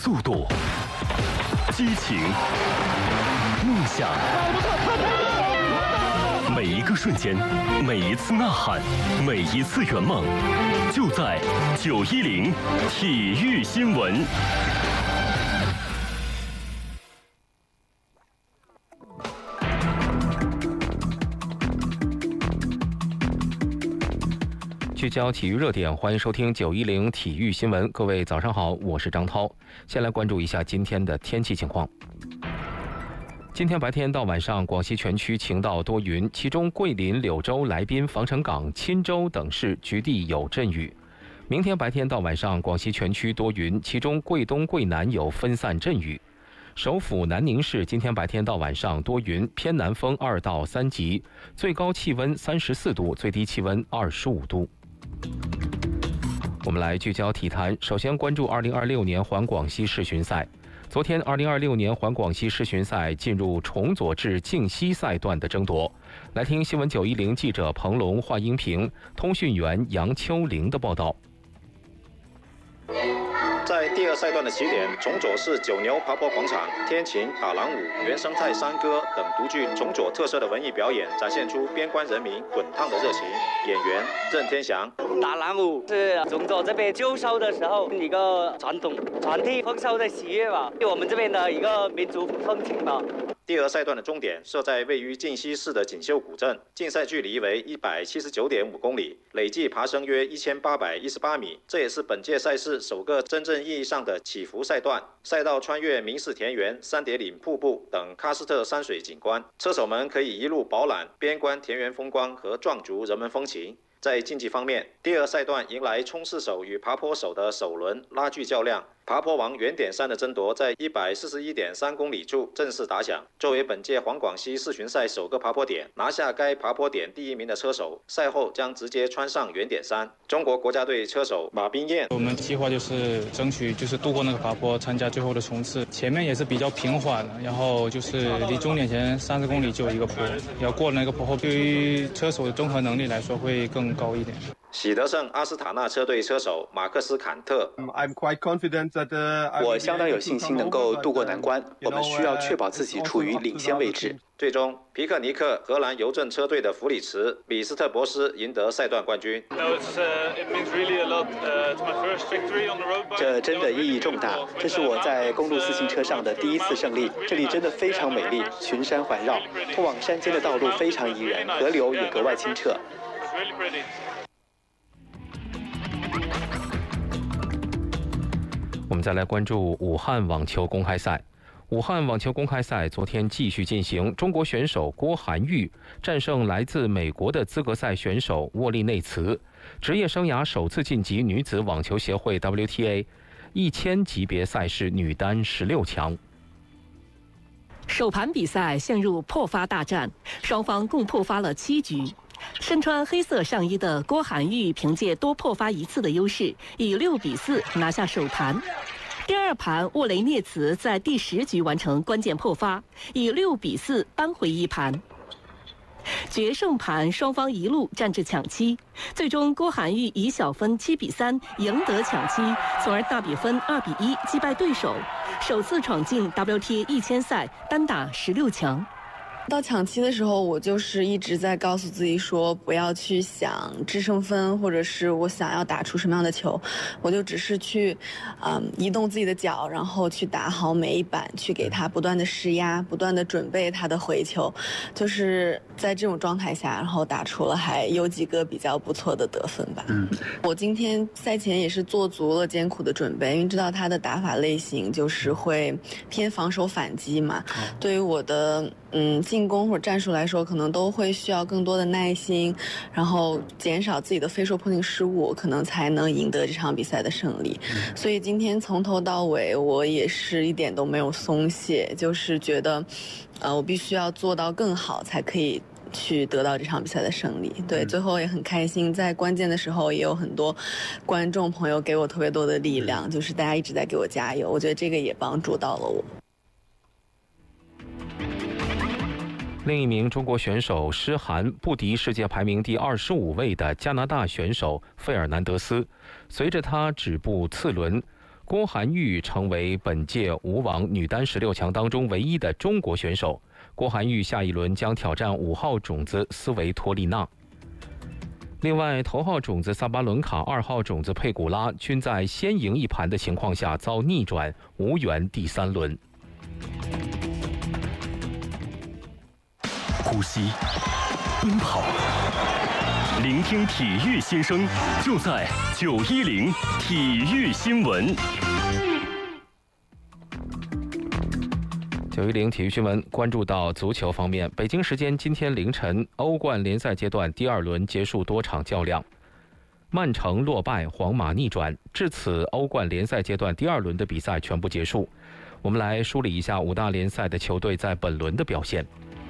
速度、激情、梦想，每一个瞬间，每一次呐喊，每一次圆梦，就在910体育新闻。聚焦体育热点，欢迎收听910体育新闻。各位早上好，我是张涛。先来关注一下今天的天气情况。今天白天到晚上，广西全区晴到多云，其中桂林、柳州、来宾、防城港、钦州等市局地有阵雨。明天白天到晚上，广西全区多云，其中桂东、桂南有分散阵雨。首府南宁市今天白天到晚上多云，偏南风2到3级，最高气温34度，最低气温25度。我们来聚焦体坛，首先关注2026年环广西世巡赛。昨天2026年环广西世巡赛进入重左至静西赛段的争夺。来听新闻910记者彭龙、华英平、通讯员杨秋玲的报道。 在第二赛段的起点，重左市九牛爬坡广场，天琴、打狼舞、原生态山歌等独具重左特色的文艺表演，展现出边关人民滚烫的热情。演员任天祥， 打狼舞是重左这边秋收的时候一个传统传递丰收的喜悦吧，我们这边的一个民族风情吧。 第二赛段的终点设在位于靖西市的锦绣古镇，竞赛距离为179.5公里，累计爬升约1818米。这也是本届赛事首个真正意义上的起伏赛段。赛道穿越明氏田园、三叠岭瀑布等喀斯特山水景观，车手们可以一路饱览边关田园风光和壮族人文风情。在竞技方面，第二赛段迎来冲刺手与爬坡手的首轮拉锯较量。爬坡王原点山的争夺在141.3公里处正式打响。作为本届环广西世巡赛首个爬坡点，拿下该爬坡点第1名的车手，赛后将直接穿上原点山。中国国家队车手马彬彦， 我们计划就是争取度过那个爬坡，参加最后的冲刺。前面也是比较平缓的，然后就是离终点前30公里就有一个坡，要过那个坡后，对于车手的综合能力来说会更高一点。 喜德盛阿斯塔纳车队车手马克斯坎特， 我相当有信心能够渡过难关，我们需要确保自己处于领先位置。 最终，皮克尼克荷兰邮政车队的弗里茨、米斯特博斯赢得赛段冠军。 这真的意义重大，这是我在公路自行车上的第1次胜利。这里真的非常美丽，群山环绕，通往山间的道路非常宜人，河流也格外清澈。 我们再来关注武汉网球公开赛。武汉网球公开赛昨天继续进行，中国选手郭涵玉战胜来自美国的资格赛选手沃利内茨，职业生涯首次晋级女子网球协会 WTA 1000级别赛事女单16强。 首盘比赛陷入破发大战，双方共破发了7局。身穿黑色上衣的郭涵玉凭借多破发1次的优势，以6比4拿下首盘。第二盘，沃雷涅茨在第10局完成关键破发，以6比4扳回一盘。决胜盘双方一路战至抢七，最终郭涵玉以小分7比3赢得抢七，从而大比分2比1击败对手，首次闯进 WTA 1000赛单打16强。 到抢七的时候，我就是一直在告诉自己说，不要去想制胜分，或者是我想要打出什么样的球，我就只是去，移动自己的脚，然后去打好每一板，去给他不断的施压，不断的准备他的回球，就是在这种状态下，然后打出了还有几个比较不错的得分吧。我今天赛前也是做足了艰苦的准备，因为知道他的打法类型就是会偏防守反击嘛，对于我的进攻或者战术来说，可能都会需要更多的耐心，然后减少自己的飞手碰进失误，可能才能赢得这场比赛的胜利。所以今天从头到尾，我也是一点都没有松懈，就是觉得，我必须要做到更好，才可以去得到这场比赛的胜利。对，最后也很开心，在关键的时候也有很多观众朋友给我特别多的力量，就是大家一直在给我加油，我觉得这个也帮助到了我。 另一名中国选手施涵不敌世界排名第25位的加拿大选手费尔南德斯，随着他止步次轮， 郭涵玉成为本届舞网女单16强当中唯一的中国选手。郭涵玉下一轮将挑战5号种子斯维托利娜。另外，头号种子萨巴伦卡、2号种子佩古拉均在先赢一盘的情况下遭逆转，无缘第3轮。 呼吸，奔跑，聆听体育新声，就在910体育新闻。 910体育新闻关注到足球方面，北京时间今天凌晨，欧冠联赛阶段第2轮结束多场较量，曼城落败，皇马逆转，至此欧冠联赛阶段第2轮的比赛全部结束。我们来梳理一下5大联赛的球队在本轮的表现。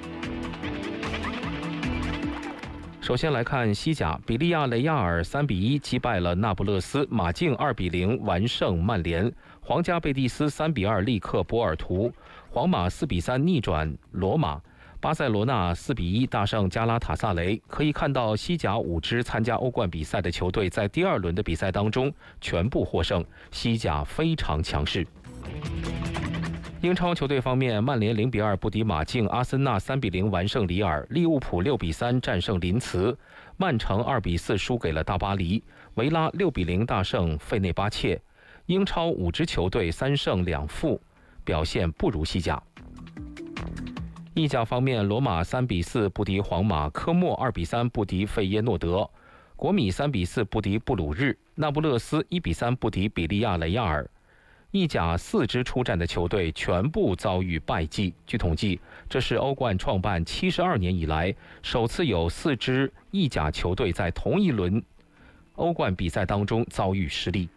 首先来看西甲，比利亚雷亚尔3比1击败了那不勒斯，马竞2比0完胜曼联，皇家贝蒂斯3比2力克波尔图，皇马4比3逆转罗马，巴塞罗那4比1大胜加拉塔萨雷。可以看到，西甲5支参加欧冠比赛的球队在第2轮的比赛当中全部获胜，西甲非常强势。英超球队方面，曼联0比2不敌马竞，阿森纳3比0完胜里尔，利物浦6比3战胜林茨，曼城2比4输给了大巴黎，维拉6比0大胜费内巴切。英超5支球队3胜2负，表现不如西甲。意甲方面，罗马3比4不敌皇马，科莫2比3不敌费耶诺德，国米3比4不敌布鲁日，那不勒斯1比3不敌比利亚雷亚尔。意甲4支出战的球队全部遭遇败绩。据统计，这是欧冠创办72年以来首次有4支意甲球队在同一轮欧冠比赛当中遭遇失利。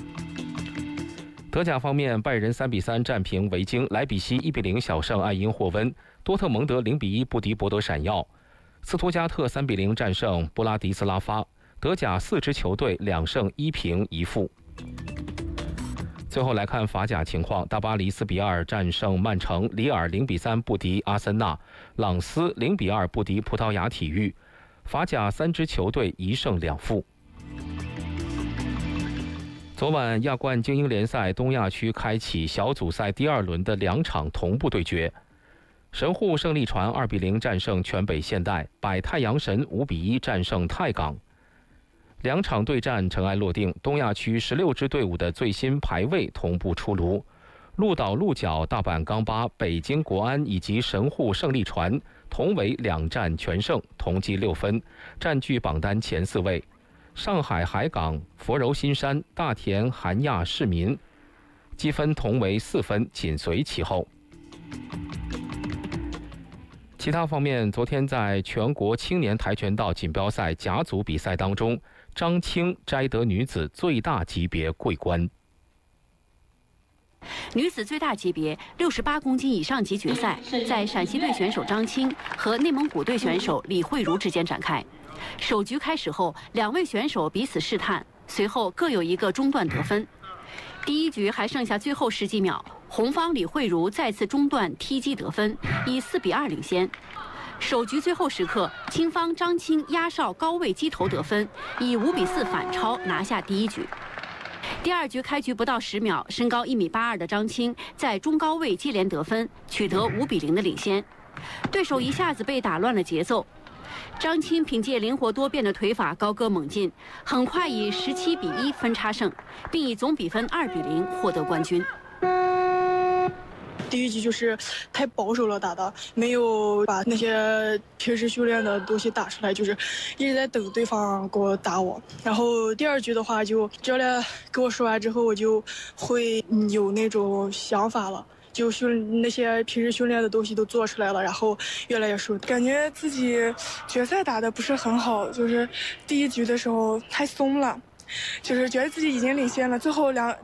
德甲方面，拜仁3比3战平维京，莱比锡1比0小胜爱因霍温，多特蒙德0比1不敌博德闪耀，斯图加特3比0战胜布拉迪斯拉发。德甲4支球队2胜1平1负。最后来看法甲情况，大巴黎4比2战胜曼城，里尔0比3不敌阿森纳，朗斯0比2不敌葡萄牙体育。法甲3支球队1胜2负。昨晚亚冠精英联赛东亚区开启小组赛第2轮的2场同步对决，神户胜利船2比0战胜全北现代，百太阳神5比1战胜泰港。2场对战尘埃落定，东亚区16支队伍的最新排位同步出炉。鹿岛鹿角、大阪钢巴、北京国安以及神户胜利船同为2战全胜，同积6分，占据榜单前4位。上海海港、佛柔新山、大田韩亚市民积分同为4分，紧随其后。其他方面，昨天在全国青年跆拳道锦标赛甲组比赛当中，张青摘得女子最大级别桂冠。 女子最大级别68公斤以上级决赛，在陕西队选手张青和内蒙古队选手李慧茹之间展开。首局开始后，2位选手彼此试探，随后各有一个中断得分。第1局还剩下最后10几秒，红方李慧茹再次中断踢击得分，以4比2领先。首局最后时刻，青方张青压哨高位击头得分，以5比4反超拿下第1局。第2局开局不到10秒，身高1米82的张青在中高位接连得分，取得5比0的领先。对手一下子被打乱了节奏，张青凭借灵活多变的腿法高歌猛进，很快以17比1分差胜，并以总比分2比0获得冠军。 第1局就是太保守了，打的没有把那些平时训练的东西打出来，就是一直在等对方给我打我。然后第2局的话，就教练跟我说完之后，我就会有那种想法了。就那些平时训练的东西都做出来了，然后越来越顺。感觉自己决赛打的不是很好，就是第1局的时候太松了，就是觉得自己已经领先了，最后